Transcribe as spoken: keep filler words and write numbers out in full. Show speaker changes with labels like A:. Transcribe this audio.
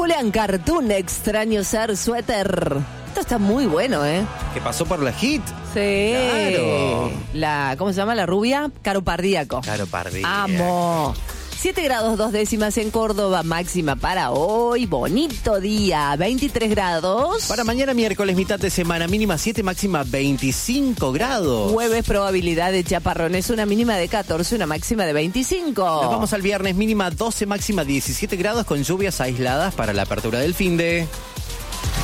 A: Julián Cartoon, Extraño Ser Suéter. Esto está muy bueno, ¿eh?
B: Que pasó por la hit.
A: Sí.
B: Claro.
A: La, ¿cómo se llama la rubia? Caro Pardíaco.
B: Caro Pardíaco.
A: Amo. siete grados dos décimas en Córdoba, máxima para hoy. Bonito día, veintitrés grados.
B: Para mañana miércoles, mitad de semana, mínima siete, máxima veinticinco grados.
A: Jueves, probabilidad de chaparrones, una mínima de catorce, una máxima de veinticinco.
B: Nos vamos al viernes, mínima doce, máxima diecisiete grados con lluvias aisladas para la apertura del finde.